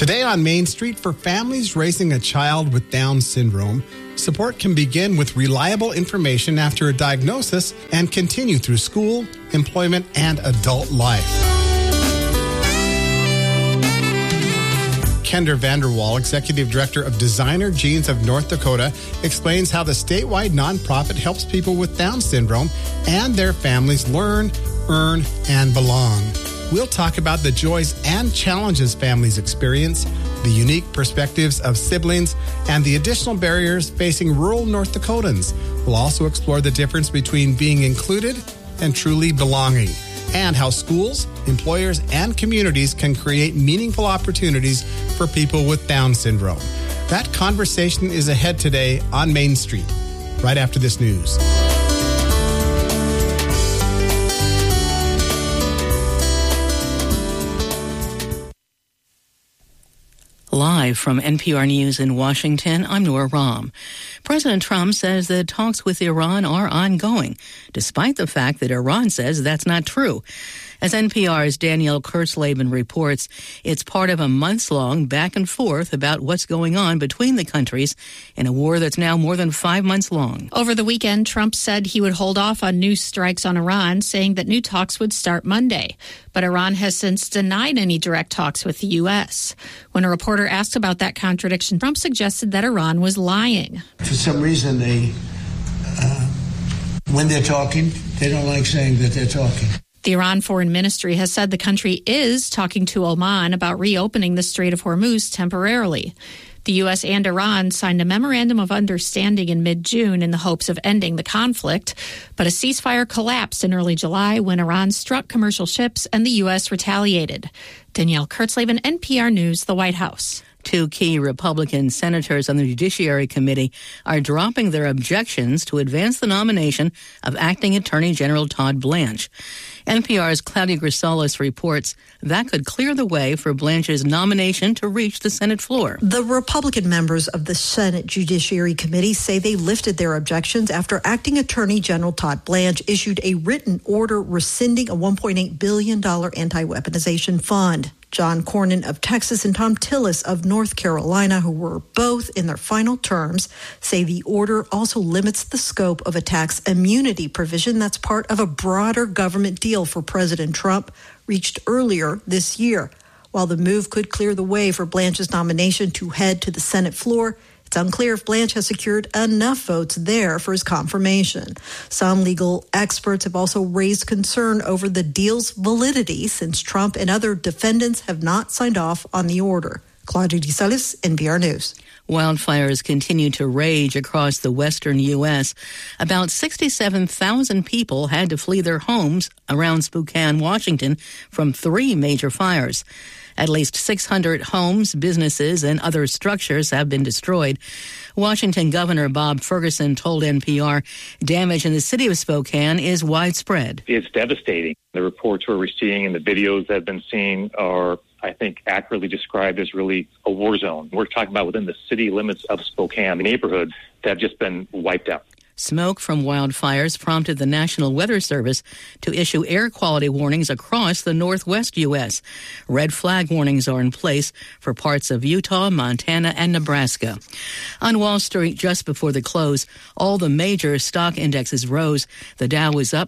Today on Main Street, for families raising a child with Down syndrome, support can begin with reliable information after a diagnosis and continue through school, employment, and adult life. Kender Vanderwall, Executive Director of Designer Genes of North Dakota, explains how the statewide nonprofit helps people with Down syndrome and their families learn, earn, and belong. We'll talk about the joys and challenges families experience, the unique perspectives of siblings, and the additional barriers facing rural North Dakotans. We'll also explore the difference between being included and truly belonging, and how schools, employers, and communities can create meaningful opportunities for people with Down syndrome. That conversation is ahead today on Main Street, right after this news. Live from NPR News in Washington, I'm Nora Rahm. President Trump says that talks with Iran are ongoing, despite the fact that Iran says that's not true. As NPR's Danielle Kurtzleben reports, it's part of a months-long back and forth about what's going on between the countries in a war that's now more than 5 months long. Over the weekend, Trump said he would hold off on new strikes on Iran, saying that new talks would start Monday. But Iran has since denied any direct talks with the U.S. When a reporter asked about that contradiction, Trump suggested that Iran was lying. For some reason, when they're talking, they don't like saying that they're talking. The Iran Foreign Ministry has said the country is talking to Oman about reopening the Strait of Hormuz temporarily. The U.S. and Iran signed a memorandum of understanding in mid-June in the hopes of ending the conflict, but a ceasefire collapsed in early July when Iran struck commercial ships and the U.S. retaliated. Danielle Kurtzleben, NPR News, the White House. Two key Republican senators on the Judiciary Committee are dropping their objections to advance the nomination of Acting Attorney General Todd Blanche. NPR's Claudia Grisalis reports that could clear the way for Blanche's nomination to reach the Senate floor. The Republican members of the Senate Judiciary Committee say they lifted their objections after Acting Attorney General Todd Blanche issued a written order rescinding a $1.8 billion anti-weaponization fund. John Cornyn of Texas and Tom Tillis of North Carolina, who were both in their final terms, say the order also limits the scope of a tax immunity provision that's part of a broader government deal for President Trump reached earlier this year. While the move could clear the way for Blanche's nomination to head to the Senate floor, it's unclear if Blanche has secured enough votes there for his confirmation. Some legal experts have also raised concern over the deal's validity since Trump and other defendants have not signed off on the order. Claudia Grisalis, NPR News. Wildfires continue to rage across the western U.S. About 67,000 people had to flee their homes around Spokane, Washington, from 3 major fires. At least 600 homes, businesses, and other structures have been destroyed. Washington Governor Bob Ferguson told NPR damage in the city of Spokane is widespread. It's devastating. The reports we're seeing and the videos that have been seen are, I think, accurately described as really a war zone. We're talking about within the city limits of Spokane, neighborhoods that have just been wiped out. Smoke from wildfires prompted the National Weather Service to issue air quality warnings across the northwest U.S. Red flag warnings are in place for parts of Utah, Montana, and Nebraska. On Wall Street, just before the close, all the major stock indexes rose. The Dow was up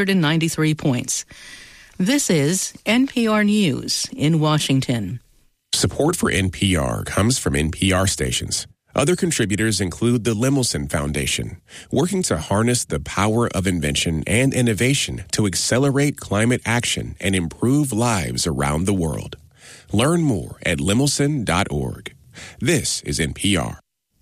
693 points. This is NPR News in Washington. Support for NPR comes from NPR stations. Other contributors include the Lemelson Foundation, working to harness the power of invention and innovation to accelerate climate action and improve lives around the world. Learn more at lemelson.org. This is NPR.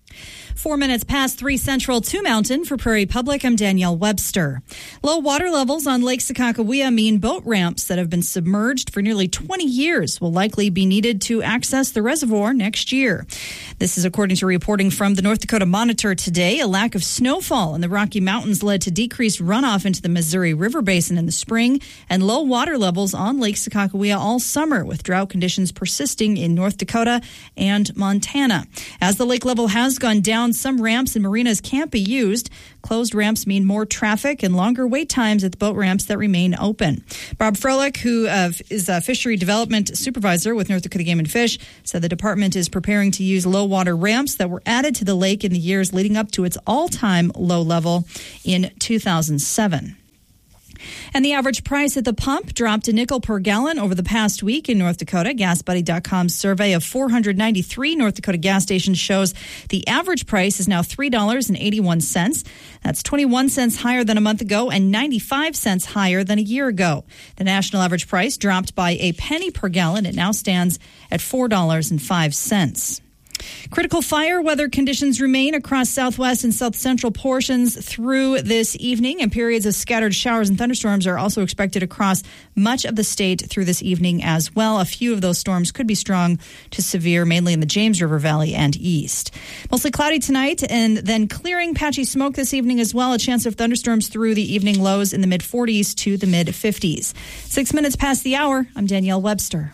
4 minutes past 3 Central, 2 Mountain. For Prairie Public, I'm Danielle Webster. Low water levels on Lake Sakakawea mean boat ramps that have been submerged for nearly 20 years will likely be needed to access the reservoir next year. This is according to reporting from the North Dakota Monitor today. A lack of snowfall in the Rocky Mountains led to decreased runoff into the Missouri River Basin in the spring and low water levels on Lake Sakakawea all summer, with drought conditions persisting in North Dakota and Montana. As the lake level has gone down down, some ramps and marinas can't be used. Closed ramps mean more traffic and longer wait times at the boat ramps that remain open. Bob Froelich, who is a fishery development supervisor with North Dakota Game and Fish, said the department is preparing to use low water ramps that were added to the lake in the years leading up to its all-time low level in 2007. And the average price at the pump dropped a nickel per gallon over the past week in North Dakota. GasBuddy.com's survey of 493 North Dakota gas stations shows the average price is now $3.81. That's 21 cents higher than a month ago and 95 cents higher than a year ago. The national average price dropped by a penny per gallon. It now stands at $4.05. Critical fire weather conditions remain across southwest and south central portions through this evening, and periods of scattered showers and thunderstorms are also expected across much of the state through this evening as well. A few of those storms could be strong to severe, mainly in the James River Valley and east. Mostly cloudy tonight and then clearing, patchy smoke this evening as well. A chance of thunderstorms through the evening, lows in the mid-40s to the mid-50s. 6 minutes past the hour, I'm Danielle Webster.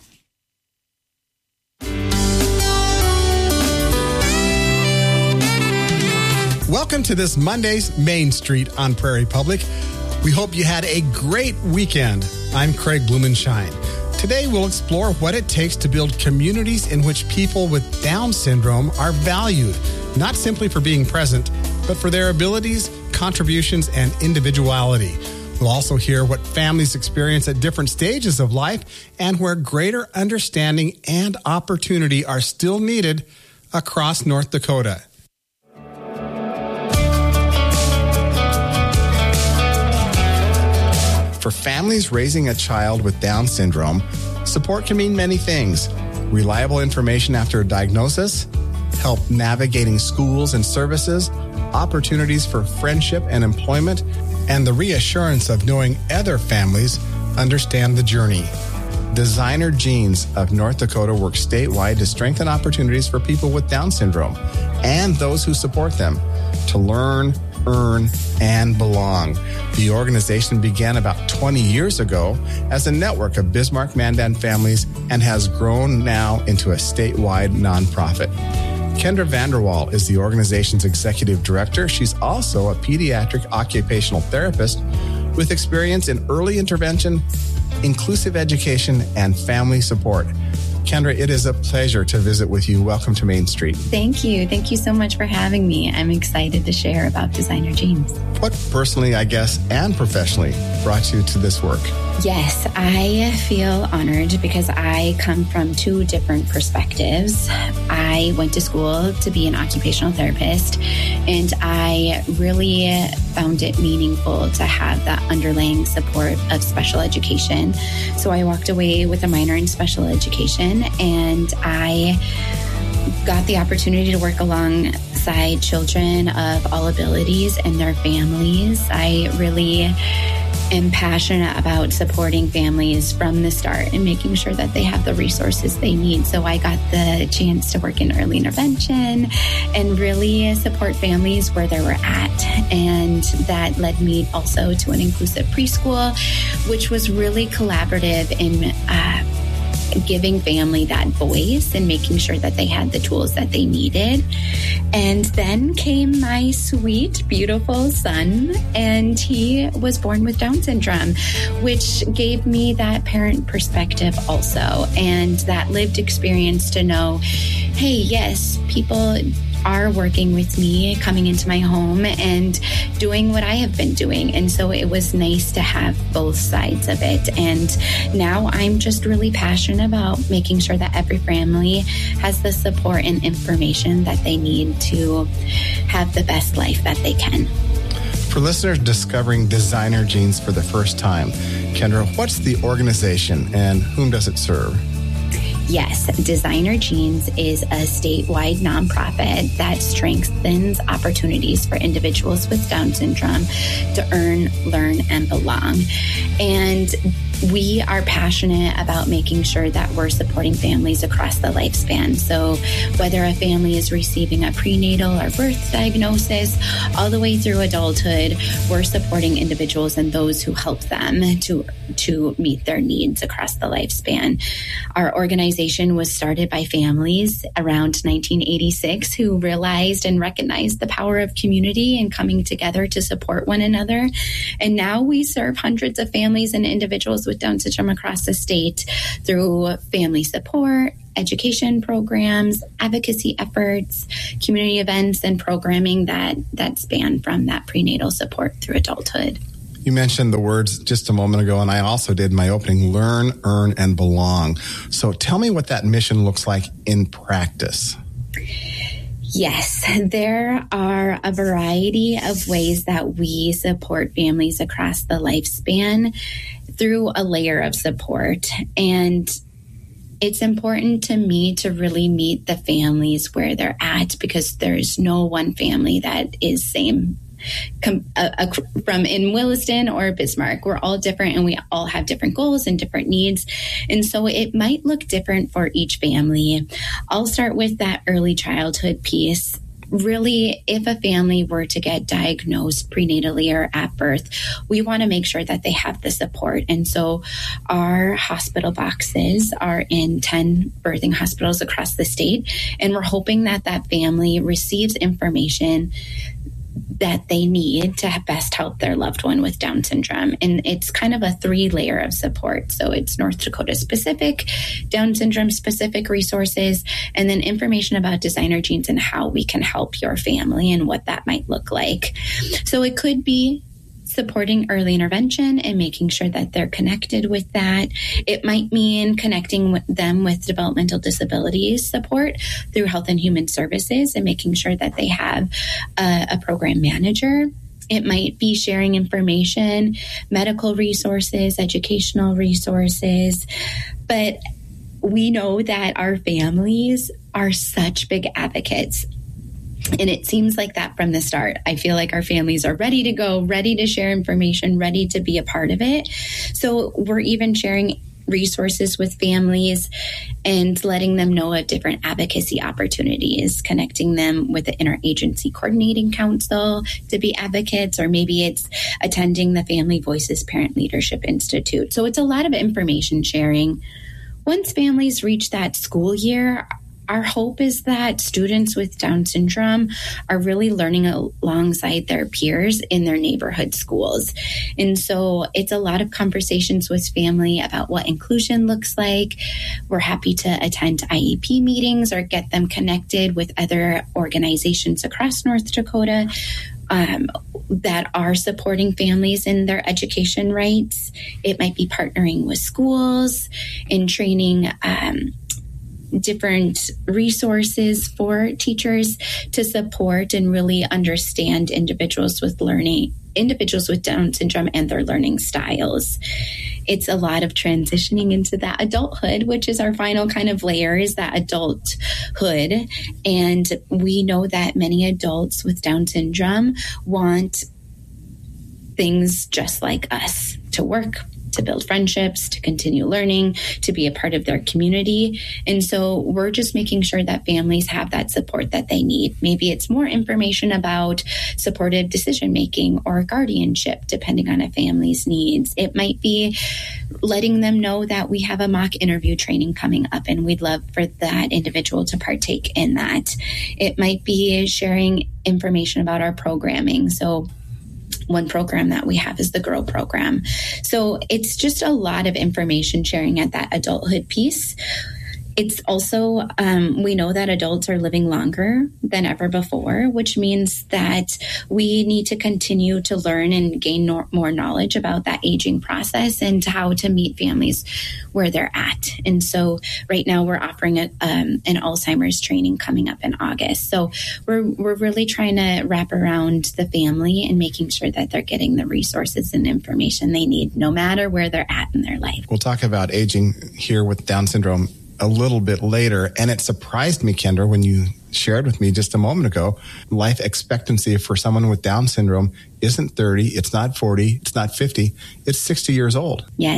Welcome to this Monday's Main Street on Prairie Public. We hope you had a great weekend. I'm Craig Blumenshine. Today we'll explore what it takes to build communities in which people with Down syndrome are valued, not simply for being present, but for their abilities, contributions, and individuality. We'll also hear what families experience at different stages of life and where greater understanding and opportunity are still needed across North Dakota. For families raising a child with Down syndrome, support can mean many things. Reliable information after a diagnosis, help navigating schools and services, opportunities for friendship and employment, and the reassurance of knowing other families understand the journey. Designer Jeans of North Dakota works statewide to strengthen opportunities for people with Down syndrome and those who support them to learn, earn, and belong. The organization began about 20 years ago as a network of Bismarck-Mandan families and has grown now into a statewide nonprofit. Kendra Vanderwall is the organization's executive director. She's also a pediatric occupational therapist with experience in early intervention, inclusive education, and family support. Kendra, it is a pleasure to visit with you. Welcome to Main Street. Thank you. Thank you so much for having me. I'm excited to share about Designer Jeans. What personally, I guess, and professionally brought you to this work? Yes, I feel honored because I come from two different perspectives. I went to school to be an occupational therapist, and I really found it meaningful to have that underlying support of special education. So I walked away with a minor in special education, and I got the opportunity to work alongside children of all abilities and their families. I really am passionate about supporting families from the start and making sure that they have the resources they need. So I got the chance to work in early intervention and really support families where they were at. And that led me also to an inclusive preschool, which was really collaborative in giving family that voice and making sure that they had the tools that they needed. And then came my sweet, beautiful son, and he was born with Down syndrome, which gave me that parent perspective also, and that lived experience to know, hey, yes, people are working with me, coming into my home and doing what I have been doing. And so it was nice to have both sides of it. And now I'm just really passionate about making sure that every family has the support and information that they need to have the best life that they can. For listeners discovering Designer Jeans for the first time, Kendra, what's the organization and whom does it serve? Yes, Designer Jeans is a statewide nonprofit that strengthens opportunities for individuals with Down syndrome to earn, learn, and belong. And we are passionate about making sure that we're supporting families across the lifespan. So whether a family is receiving a prenatal or birth diagnosis, all the way through adulthood, we're supporting individuals and those who help them to meet their needs across the lifespan. Our organization was started by families around 1986 who realized and recognized the power of community and coming together to support one another. And now we serve hundreds of families and individuals with Down syndrome across the state through family support, education programs, advocacy efforts, community events, and programming that span from that prenatal support through adulthood. You mentioned the words just a moment ago, and I also did in my opening, learn, earn, and belong. So tell me what that mission looks like in practice. Yes, there are a variety of ways that we support families across the lifespan through a layer of support. And it's important to me to really meet the families where they're at, because there's no one family that is same from in Williston or Bismarck. We're all different and we all have different goals and different needs. And so it might look different for each family. I'll start with that early childhood piece. Really, if a family were to get diagnosed prenatally or at birth, we want to make sure that they have the support. And so our hospital boxes are in 10 birthing hospitals across the state. And we're hoping that that family receives information that they need to best help their loved one with Down syndrome. And it's kind of a 3-layer of support. So it's North Dakota specific, Down syndrome specific resources, and then information about designer genes and how we can help your family and what that might look like. So it could be supporting early intervention and making sure that they're connected with that. It might mean connecting them with developmental disabilities support through Health and Human Services and making sure that they have a program manager. It might be sharing information, medical resources, educational resources. But we know that our families are such big advocates. And it seems like that from the start. I feel like our families are ready to go, ready to share information, ready to be a part of it. So we're even sharing resources with families and letting them know of different advocacy opportunities, connecting them with the Interagency Coordinating Council to be advocates, or maybe it's attending the Family Voices Parent Leadership Institute. So it's a lot of information sharing. Once families reach that school year, our hope is that students with Down syndrome are really learning alongside their peers in their neighborhood schools. And so it's a lot of conversations with family about what inclusion looks like. We're happy to attend IEP meetings or get them connected with other organizations across North Dakota that are supporting families in their education rights. It might be partnering with schools in training different resources for teachers to support and really understand individuals with Down syndrome and their learning styles. It's a lot of transitioning into that adulthood, which is our final kind of layer, is that adulthood. And we know that many adults with Down syndrome want things just like us: to work, to build friendships, to continue learning, to be a part of their community. And so we're just making sure that families have that support that they need. Maybe it's more information about supportive decision-making or guardianship, depending on a family's needs. It might be letting them know that we have a mock interview training coming up and we'd love for that individual to partake in that. It might be sharing information about our programming. So one program that we have is the GROW program. So it's just a lot of information sharing at that adulthood piece. It's also, we know that adults are living longer than ever before, which means that we need to continue to learn and gain more knowledge about that aging process and how to meet families where they're at. And so right now we're offering an Alzheimer's training coming up in August. So we're really trying to wrap around the family and making sure that they're getting the resources and information they need, no matter where they're at in their life. We'll talk about aging here with Down syndrome a little bit later. And it surprised me, Kendra, when you shared with me just a moment ago, life expectancy for someone with Down syndrome isn't 30, it's not 40, it's not 50, it's 60 years old. Yes.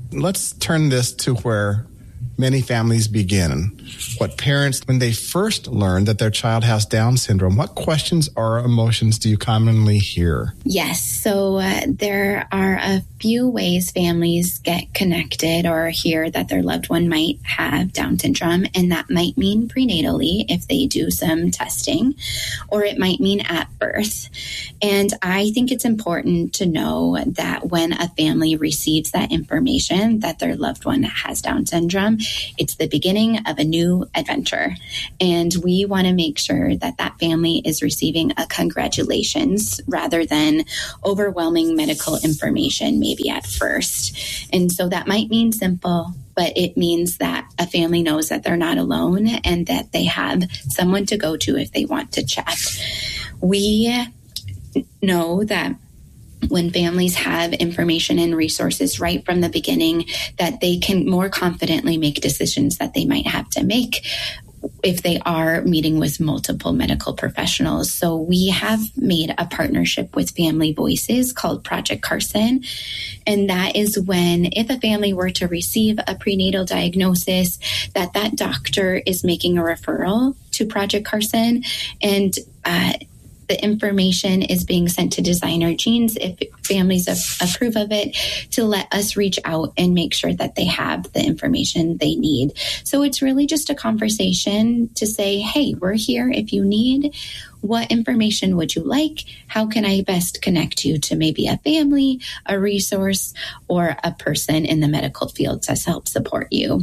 Let's turn this to where many families begin. What parents, when they first learn that their child has Down syndrome, what questions or emotions do you commonly hear? Yes. So there are a few ways families get connected or hear that their loved one might have Down syndrome. And that might mean prenatally if they do some testing, or it might mean at birth. And I think it's important to know that when a family receives that information that their loved one has Down syndrome, it's the beginning of a new adventure. And we want to make sure that that family is receiving a congratulations rather than overwhelming medical information maybe at first. And so that might mean simple, but it means that a family knows that they're not alone and that they have someone to go to if they want to chat. We know that when families have information and resources right from the beginning, that they can more confidently make decisions that they might have to make if they are meeting with multiple medical professionals. So we have made a partnership with Family Voices called Project Carson. And that is when, if a family were to receive a prenatal diagnosis, that doctor is making a referral to Project Carson, and the information is being sent to Designer Genes if families approve of it, to let us reach out and make sure that they have the information they need. So it's really just a conversation to say, hey, we're here if you need. What information would you like? How can I best connect you to maybe a family, a resource, or a person in the medical field to help support you?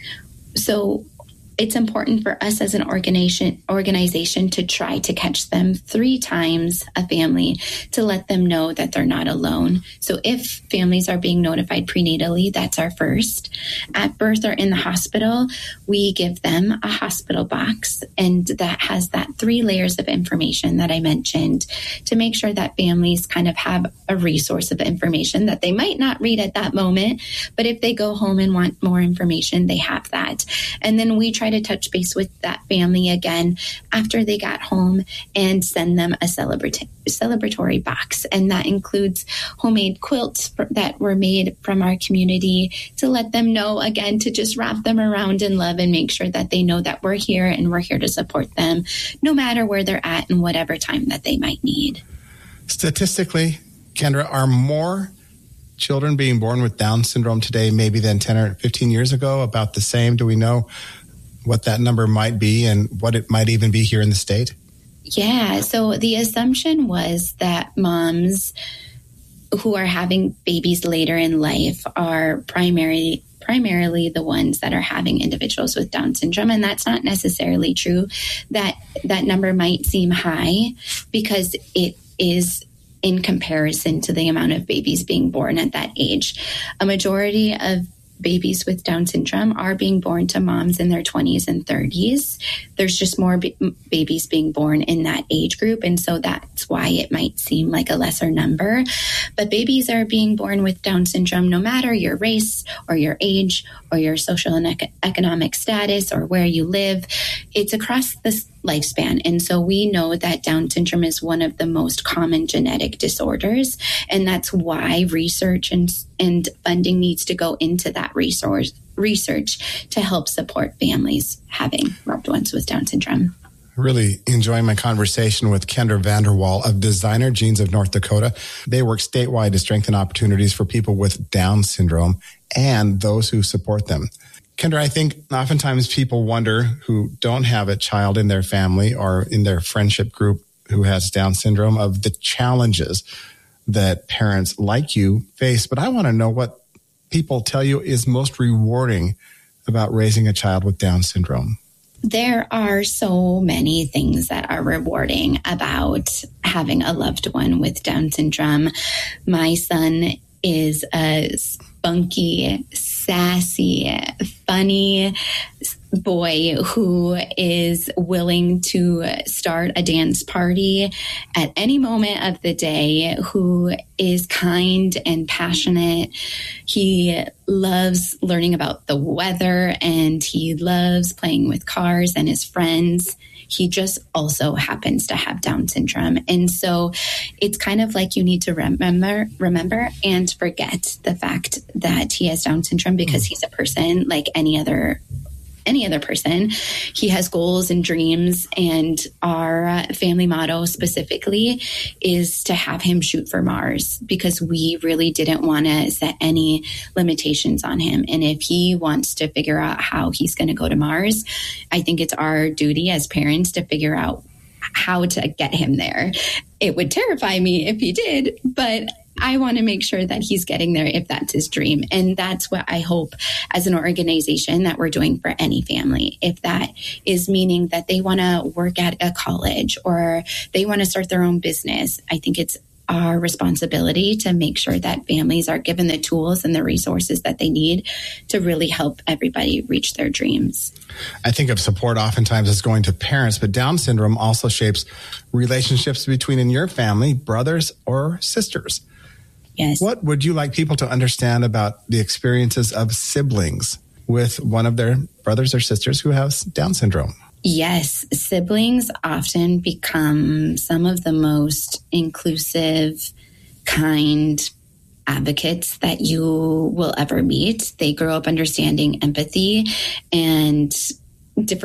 So it's important for us as an organization to try to catch them 3 times a family to let them know that they're not alone. So if families are being notified prenatally, that's our first. At birth or in the hospital, we give them a hospital box, and that has that 3 layers of information that I mentioned to make sure that families kind of have a resource of information that they might not read at that moment, but if they go home and want more information, they have that. And then we try to touch base with that family again after they got home and send them a celebratory box. And that includes homemade quilts that were made from our community to let them know, again, to just wrap them around in love and make sure that they know that we're here and we're here to support them no matter where they're at and whatever time that they might need. Statistically, Kendra, are more children being born with Down syndrome today maybe than 10 or 15 years ago? About the same? Do we know what that number might be and what it might even be here in the state? Yeah, so the assumption was that moms who are having babies later in life are primarily the ones that are having individuals with Down syndrome. And that's not necessarily true. That number might seem high because it is in comparison to the amount of babies being born at that age. A majority of babies with Down syndrome are being born to moms in their 20s and 30s. There's just more babies being born in that age group. And so that's why it might seem like a lesser number. But babies are being born with Down syndrome no matter your race or your age or your social and economic status or where you live. It's across the lifespan. And so we know that Down syndrome is one of the most common genetic disorders. And that's why research and funding needs to go into that research to help support families having loved ones with Down syndrome. Really enjoying my conversation with Kendra Vanderwall of Designer Genes of North Dakota. They work statewide to strengthen opportunities for people with Down syndrome and those who support them. Kendra, I think oftentimes people wonder who don't have a child in their family or in their friendship group who has Down syndrome of the challenges that parents like you face. But I want to know what people tell you is most rewarding about raising a child with Down syndrome. There are so many things that are rewarding about having a loved one with Down syndrome. My son is a spunky, sassy, funny boy who is willing to start a dance party at any moment of the day, who is kind and passionate. He loves learning about the weather and he loves playing with cars and his friends. He just also happens to have Down syndrome. And so it's kind of like you need to remember and forget the fact that he has Down syndrome, because he's a person like any other person. He has goals and dreams, and our family motto specifically is to have him shoot for Mars, because we really didn't want to set any limitations on him. And if he wants to figure out how he's going to go to Mars, I think it's our duty as parents to figure out how to get him there. It would terrify me if he did, but I want to make sure that he's getting there if that's his dream. And that's what I hope as an organization that we're doing for any family. If that is meaning that they want to work at a college or they want to start their own business, I think it's our responsibility to make sure that families are given the tools and the resources that they need to really help everybody reach their dreams. I think of support oftentimes as going to parents, but Down syndrome also shapes relationships between in your family, brothers or sisters. Yes. What would you like people to understand about the experiences of siblings with one of their brothers or sisters who has Down syndrome? Yes, siblings often become some of the most inclusive, kind advocates that you will ever meet. They grow up understanding empathy and different